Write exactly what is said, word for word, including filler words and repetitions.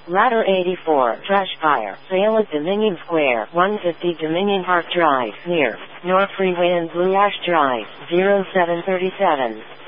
Ladder eighty-four, trash fire, sale at Dominion Square, one fifty Dominion Park Drive, near North Freeway and Blue Ash Drive, zero seven three seven.